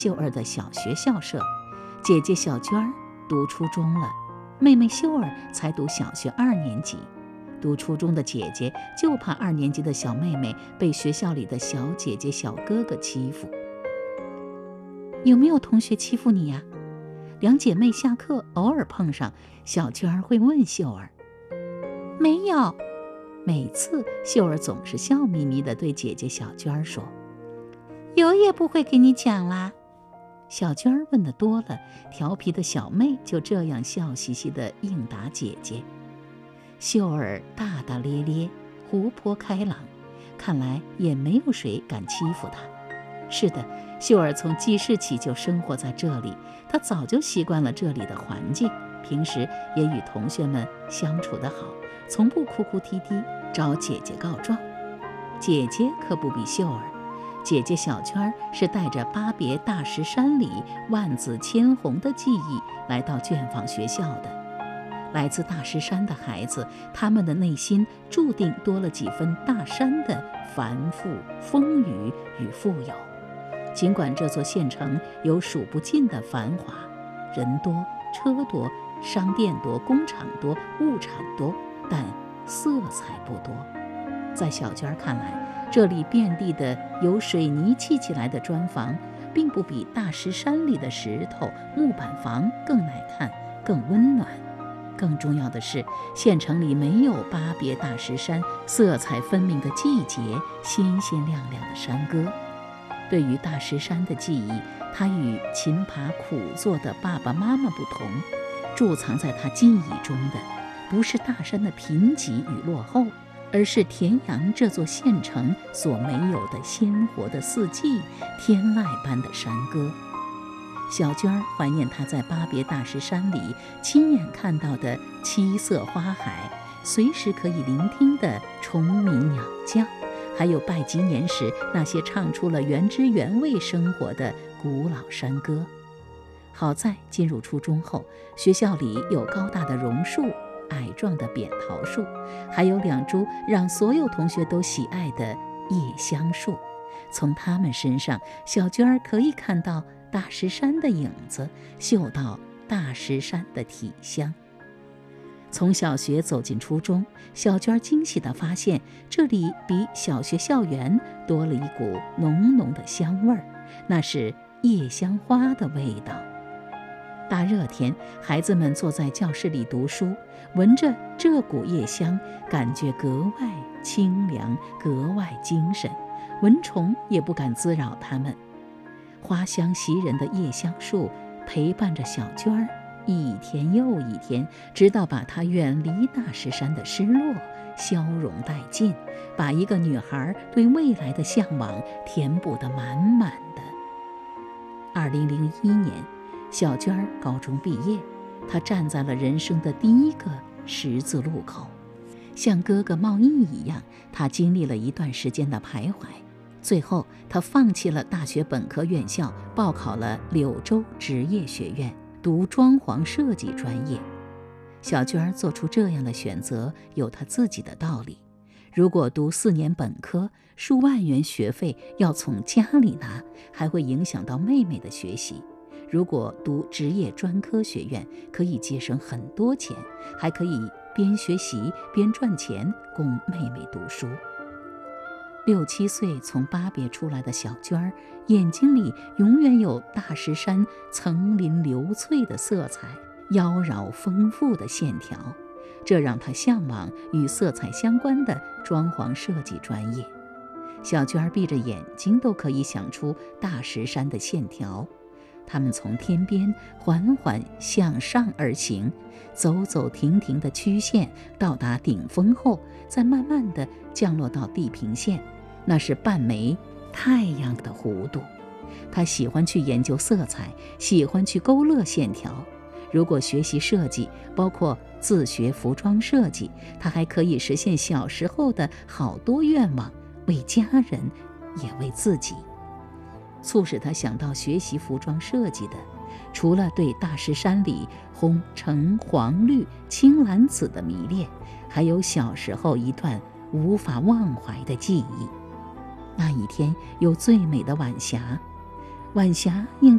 秀儿的小学校舍，姐姐小娟儿读初中了，妹妹秀儿才读小学2年级。读初中的姐姐就怕2年级的小妹妹被学校里的小姐姐小哥哥欺负。有没有同学欺负你呀？两姐妹下课偶尔碰上，小娟儿会问秀儿。没有。每次秀儿总是笑眯眯地对姐姐小娟儿说，有也不会给你讲啦。小娟儿问得多了，调皮的小妹就这样笑嘻嘻地应答姐姐。秀儿大大咧咧，活泼开朗，看来也没有谁敢欺负她。是的，秀儿从记事起就生活在这里，她早就习惯了这里的环境，平时也与同学们相处得好，从不哭哭啼啼找姐姐告状。姐姐可不比秀儿，姐姐小娟儿是带着巴别大石山里万紫千红的记忆来到卷坊学校的。来自大石山的孩子，他们的内心注定多了几分大山的繁复、风雨与富有。尽管这座县城有数不尽的繁华，人多车多，商店多，工厂多，物产多，但色彩不多。在小娟看来，这里遍地的由水泥砌起来的砖房，并不比大石山里的石头、木板房更耐看、更温暖。更重要的是，县城里没有巴别大石山色彩分明的季节、鲜鲜亮亮的山歌。对于大石山的记忆，它与勤爬苦做的爸爸妈妈不同，贮藏在他记忆中的不是大山的贫瘠与落后，而是田阳这座县城所没有的鲜活的四季、天籁般的山歌。小娟儿怀念她在巴别大石山里亲眼看到的七色花海，随时可以聆听的虫鸣鸟叫，还有拜吉年时那些唱出了原汁原味生活的古老山歌。好在进入初中后，学校里有高大的榕树、矮壮的扁桃树，还有2株让所有同学都喜爱的夜香树。从它们身上，小娟儿可以看到大石山的影子，嗅到大石山的体香。从小学走进初中，小娟惊喜地发现，这里比小学校园多了一股浓浓的香味儿，那是夜香花的味道。大热天，孩子们坐在教室里读书，闻着这股夜香，感觉格外清凉，格外精神，蚊虫也不敢滋扰他们。花香袭人的夜香树陪伴着小娟儿一天又一天，直到把她远离大石山的失落消融殆尽，把一个女孩对未来的向往填补得满满的。2001年，小娟儿高中毕业，她站在了人生的第一个十字路口。像哥哥茂毅一样，她经历了一段时间的徘徊，最后她放弃了大学本科院校，报考了柳州职业学院，读装潢设计专业。小娟儿做出这样的选择，有她自己的道理。如果读4年本科，数万元学费要从家里拿，还会影响到妹妹的学习。如果读职业专科学院，可以节省很多钱，还可以边学习边赚钱供妹妹读书。6、7岁从巴别出来的小娟儿，眼睛里永远有大石山层林流翠的色彩，妖娆丰富的线条，这让她向往与色彩相关的装潢设计专业。小娟儿闭着眼睛都可以想出大石山的线条，它们从天边缓缓向上而行，走走停停的曲线，到达顶峰后，再慢慢地降落到地平线，那是半枚太阳的弧度。他喜欢去研究色彩，喜欢去勾勒线条。如果学习设计，包括自学服装设计，他还可以实现小时候的好多愿望，为家人，也为自己。促使他想到学习服装设计的，除了对大石山里红橙黄绿青蓝紫的迷恋，还有小时候一段无法忘怀的记忆。那一天有最美的晚霞，晚霞映